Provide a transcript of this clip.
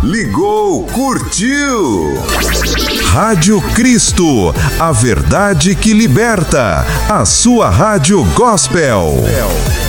ligou, curtiu. Rádio Cristo, a verdade que liberta. A sua rádio gospel.